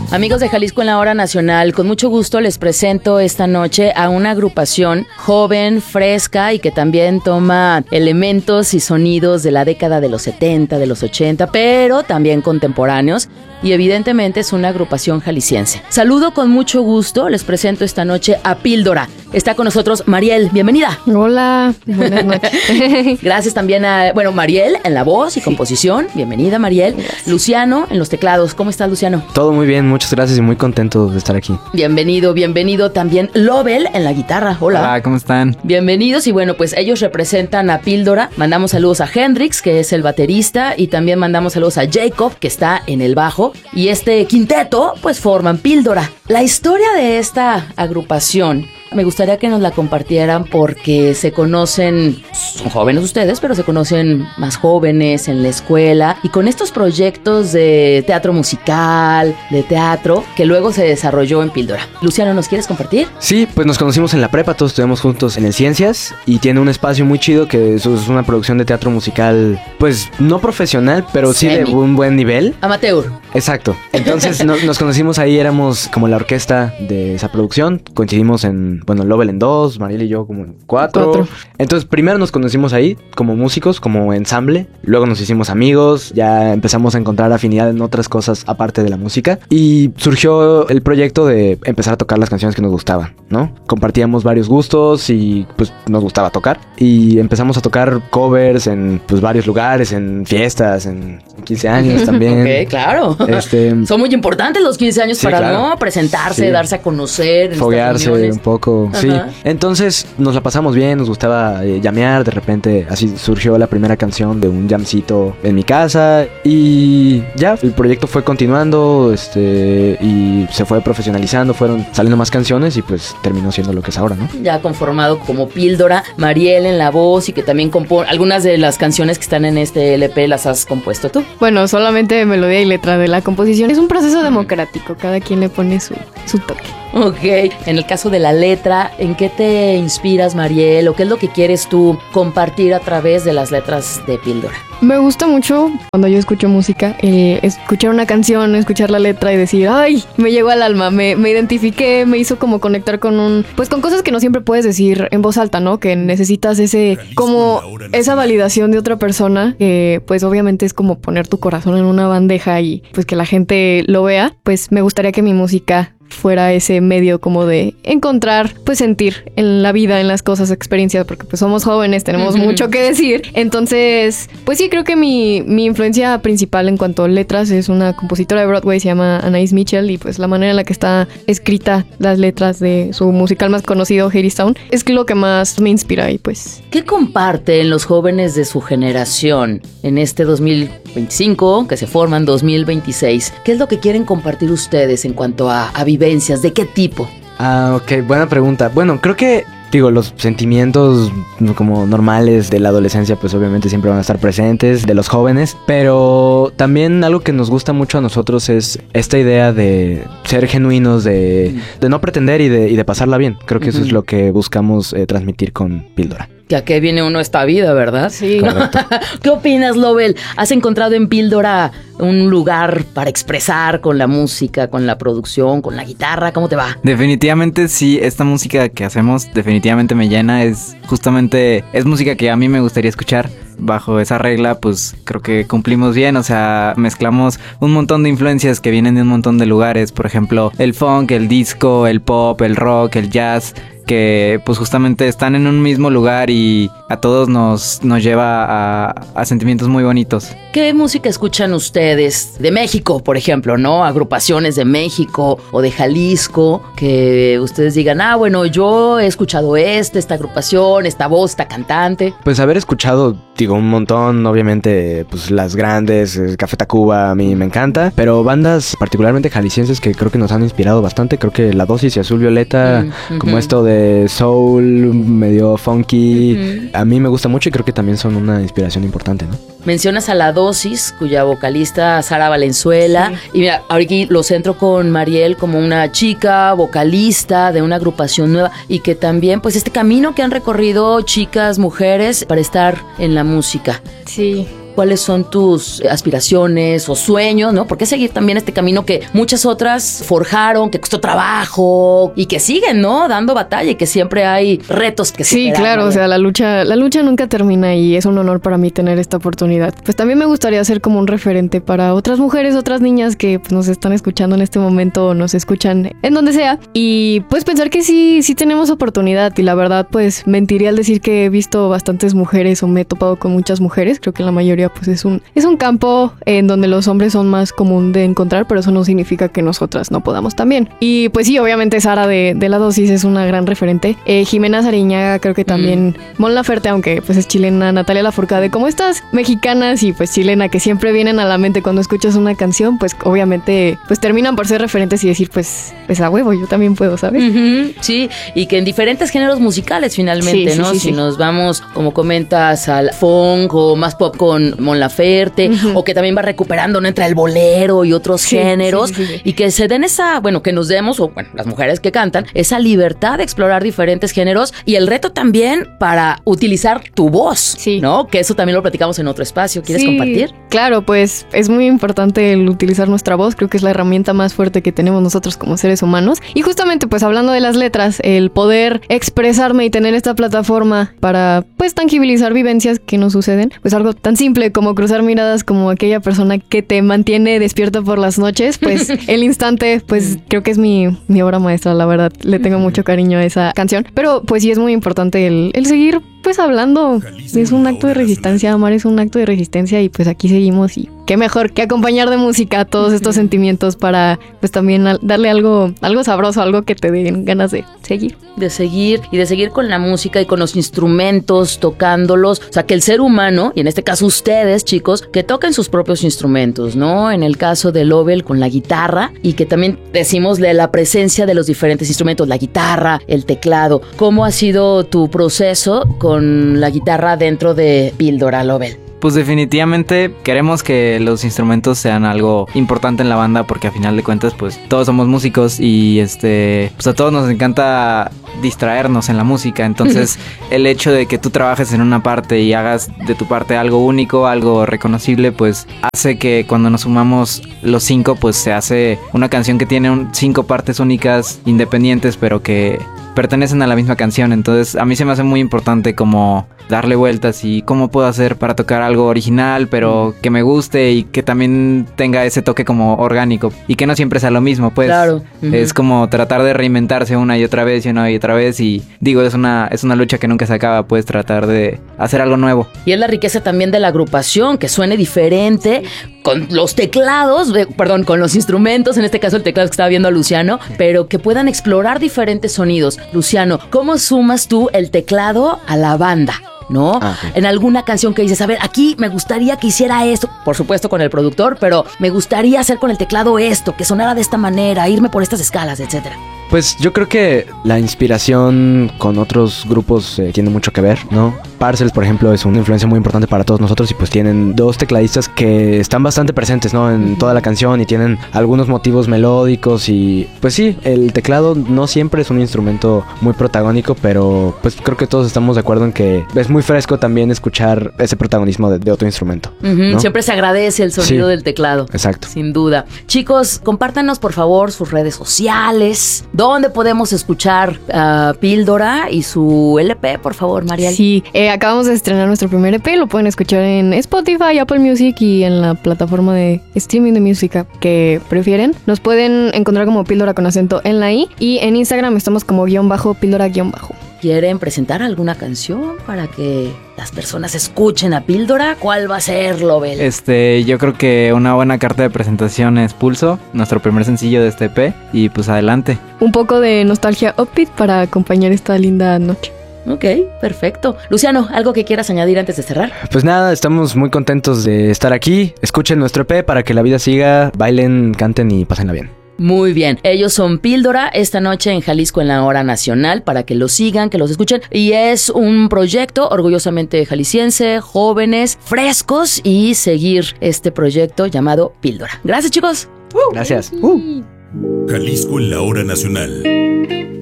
Amigos de Jalisco en la Hora Nacional, con mucho gusto les presento esta noche a una agrupación joven, fresca y que también toma elementos y sonidos de la década de los 70, de los 80, pero también contemporáneos. Y evidentemente es una agrupación jalisciense. Saludo con mucho gusto, les presento esta noche a Píldora. Está con nosotros Mariel, bienvenida. Hola, buenas noches. Gracias también a, Mariel en la voz y composición. Bienvenida, Mariel. Gracias. Luciano en los teclados. ¿Cómo estás, Luciano? Todo muy bien, muchas gracias y muy contento de estar aquí. Bienvenido también Lobel en la guitarra. Hola. Hola, ¿cómo están? Bienvenidos y pues ellos representan a Píldora. Mandamos saludos a Hendrix, que es el baterista, y también mandamos saludos a Jacob, que está en el bajo. Y este quinteto, pues forman Píldora. La historia de esta agrupación me gustaría que nos la compartieran porque se conocen, son jóvenes ustedes, pero se conocen más jóvenes en la escuela y con estos proyectos de teatro musical, de teatro, que luego se desarrolló en Píldora. Luciano, ¿nos quieres compartir? Sí, pues nos conocimos en la prepa, todos estudiamos juntos en el Ciencias y tiene un espacio muy chido que es una producción de teatro musical, pues no profesional, pero sí de un buen nivel. Amateur. Exacto. Entonces nos conocimos ahí, éramos como la orquesta de esa producción, coincidimos en Lobel en 2, Mariel y yo como en 4. Entonces primero nos conocimos ahí como músicos, como ensamble. Luego nos hicimos amigos, ya empezamos a encontrar afinidad en otras cosas aparte de la música. Y surgió el proyecto de empezar a tocar las canciones que nos gustaban, ¿no? Compartíamos varios gustos y pues nos gustaba tocar. Y empezamos a tocar covers en pues varios lugares, en fiestas, en 15 años también. Ok, claro. Son muy importantes los 15 años, sí, para claro, ¿no? Presentarse, sí, darse a conocer. Foguearse un poco. Ajá. Sí, entonces nos la pasamos bien, nos gustaba llamear, de repente así surgió la primera canción de un jamcito en mi casa y ya, el proyecto fue continuando y se fue profesionalizando, fueron saliendo más canciones y pues terminó siendo lo que es ahora, ¿no? Ya conformado como Píldora, Mariel en la voz y que también compone algunas de las canciones que están en este LP las has compuesto tú. Bueno, solamente melodía y letra de la composición. Es un proceso democrático, cada quien le pone su toque. Ok, en el caso de la letra, ¿en qué te inspiras, Mariel? ¿O qué es lo que quieres tú compartir a través de las letras de Píldora? Me gusta mucho cuando yo escucho música, escuchar una canción, escuchar la letra y decir, ¡ay! Me llegó al alma, me identifiqué, me hizo como conectar con cosas que no siempre puedes decir en voz alta, ¿no? Que necesitas esa validación de otra persona, que pues obviamente es como poner tu corazón en una bandeja y pues que la gente lo vea. Pues me gustaría que mi música fuera ese medio como de encontrar, pues sentir en la vida, en las cosas, experiencias, porque pues somos jóvenes, tenemos mucho que decir. Entonces, pues sí, creo que mi influencia principal en cuanto a letras es una compositora de Broadway, se llama Anaïs Mitchell, y pues la manera en la que está escrita las letras de su musical más conocido, Hadestown, es lo que más me inspira y pues... ¿Qué comparten los jóvenes de su generación en este 2025, que se forman 2026? ¿Qué es lo que quieren compartir ustedes en cuanto a vivencias? ¿De qué tipo? Ok, buena pregunta. Bueno, creo que los sentimientos como normales de la adolescencia pues obviamente siempre van a estar presentes, de los jóvenes, pero también algo que nos gusta mucho a nosotros es esta idea de ser genuinos, de no pretender y de pasarla bien. Creo que eso es lo que buscamos transmitir con Píldora. Que a qué viene uno esta vida, ¿verdad? Sí. ¿Qué opinas, Lobel? ¿Has encontrado en Píldora un lugar para expresar con la música, con la producción, con la guitarra? ¿Cómo te va? Definitivamente sí, esta música que hacemos definitivamente me llena. Es música que a mí me gustaría escuchar. Bajo esa regla, pues creo que cumplimos bien, o sea, mezclamos un montón de influencias que vienen de un montón de lugares, por ejemplo, el funk, el disco, el pop, el rock, el jazz, que pues justamente están en un mismo lugar y a todos nos lleva a sentimientos muy bonitos. ¿Qué música escuchan ustedes de México, por ejemplo, no? Agrupaciones de México o de Jalisco, que ustedes digan, bueno, yo he escuchado esta agrupación, esta voz, esta cantante. Pues haber escuchado, un montón, obviamente, pues las grandes, Café Tacuba, a mí me encanta, pero bandas particularmente jaliscienses que creo que nos han inspirado bastante, creo que La Dosis y Azul Violeta, como esto de soul, medio funky, a mí me gusta mucho y creo que también son una inspiración importante, ¿no? Mencionas a La Dosis, cuya vocalista Sara Valenzuela, sí. Y mira, ahorita lo centro con Mariel como una chica vocalista de una agrupación nueva y que también, pues este camino que han recorrido chicas, mujeres, para estar en la música. Sí. cuáles son tus aspiraciones o sueños, ¿no? ¿Por qué seguir también este camino que muchas otras forjaron, que costó trabajo y que siguen, ¿no? Dando batalla y que siempre hay retos que sí, superar, claro, ¿no? o sea, la lucha nunca termina y es un honor para mí tener esta oportunidad. Pues también me gustaría ser como un referente para otras mujeres, otras niñas que pues, nos están escuchando en este momento o nos escuchan en donde sea y pues pensar que sí tenemos oportunidad y la verdad pues mentiría al decir que he visto bastantes mujeres o me he topado con muchas mujeres. Creo que la mayoría pues es un campo en donde los hombres son más común de encontrar, pero eso no significa que nosotras no podamos también. Y pues sí, obviamente Sara de La Dosis es una gran referente. Jimena Sariñaga creo que también. Mon Laferte, aunque pues es chilena. Natalia Lafourcade, como estas mexicanas y pues chilena que siempre vienen a la mente cuando escuchas una canción, pues obviamente pues terminan por ser referentes y decir pues a huevo, yo también puedo, ¿sabes? Sí, y que en diferentes géneros musicales finalmente, ¿no? Si nos vamos, como comentas, al funk o más pop con Mon Laferte, o que también va recuperando, ¿no? Entre el bolero y otros géneros, y que se den esa, bueno, que nos demos, o bueno, las mujeres que cantan, esa libertad de explorar diferentes géneros y el reto también para utilizar tu voz, ¿no? Que eso también lo platicamos en otro espacio. ¿Quieres compartir? Claro, pues es muy importante el utilizar nuestra voz. Creo que es la herramienta más fuerte que tenemos nosotros como seres humanos. Y justamente, pues hablando de las letras, el poder expresarme y tener esta plataforma para, pues, tangibilizar vivencias que nos suceden, pues algo tan simple como cruzar miradas como aquella persona que te mantiene despierto por las noches, pues el instante, pues creo que es mi obra maestra, la verdad. Le tengo mucho cariño a esa canción. Pero pues sí es muy importante el seguir pues hablando. Es un acto de resistencia, amar es un acto de resistencia y pues aquí seguimos y qué mejor que acompañar de música todos estos sentimientos para pues también darle algo sabroso, algo que te den ganas de seguir. De seguir con la música y con los instrumentos, tocándolos. O sea, que el ser humano, y en este caso ustedes, chicos, que toquen sus propios instrumentos, ¿no? En el caso de Lovell con la guitarra y que también decimos de la presencia de los diferentes instrumentos, la guitarra, el teclado. ¿Cómo ha sido tu proceso con la guitarra dentro de Píldora, Lovell? Pues definitivamente queremos que los instrumentos sean algo importante en la banda porque a final de cuentas pues todos somos músicos y pues a todos nos encanta distraernos en la música, entonces el hecho de que tú trabajes en una parte y hagas de tu parte algo único, algo reconocible, pues hace que cuando nos sumamos los 5 pues se hace una canción que tiene 5 partes únicas, independientes, pero que pertenecen a la misma canción. Entonces a mí se me hace muy importante como darle vueltas y cómo puedo hacer para tocar algo original pero que me guste y que también tenga ese toque como orgánico y que no siempre sea lo mismo, pues claro. Es como tratar de reinventarse una y otra vez y digo, es una lucha que nunca se acaba, pues tratar de hacer algo nuevo. Y es la riqueza también de la agrupación, que suene diferente con los teclados, con los instrumentos, en este caso el teclado que estaba viendo a Luciano, pero que puedan explorar diferentes sonidos. Luciano, ¿cómo sumas tú el teclado a la banda? ¿No? Okay. En alguna canción que dices, a ver, aquí me gustaría que hiciera esto, por supuesto con el productor, pero me gustaría hacer con el teclado esto, que sonara de esta manera, irme por estas escalas, etcétera. Pues yo creo que la inspiración con otros grupos tiene mucho que ver, ¿no? Parcels, por ejemplo, es una influencia muy importante para todos nosotros y pues tienen 2 tecladistas que están bastante presentes, ¿no? En toda la canción y tienen algunos motivos melódicos y pues sí, el teclado no siempre es un instrumento muy protagónico, pero pues creo que todos estamos de acuerdo en que es muy fresco también escuchar ese protagonismo de otro instrumento, ¿no? Siempre se agradece el sonido del teclado. Exacto. Sin duda. Chicos, compártanos por favor sus redes sociales. ¿Dónde podemos escuchar Píldora y su LP, por favor, Mariel? Sí, acabamos de estrenar nuestro primer EP. Lo pueden escuchar en Spotify, Apple Music y en la plataforma de streaming de música que prefieren. Nos pueden encontrar como Píldora con acento en la I y en Instagram estamos como _Píldora_. ¿Quieren presentar alguna canción para que las personas escuchen a Píldora? ¿Cuál va a ser, Lovell? Yo creo que una buena carta de presentación es Pulso, nuestro primer sencillo de este EP, y pues adelante. Un poco de nostalgia upbeat para acompañar esta linda noche. Ok, perfecto. Luciano, ¿algo que quieras añadir antes de cerrar? Pues nada, estamos muy contentos de estar aquí. Escuchen nuestro EP para que la vida siga, bailen, canten y pásenla bien. Muy bien, ellos son Píldora esta noche en Jalisco en la Hora Nacional para que los sigan, que los escuchen y es un proyecto orgullosamente jalisciense, jóvenes, frescos y seguir este proyecto llamado Píldora. Gracias chicos. Gracias. Jalisco en la Hora Nacional.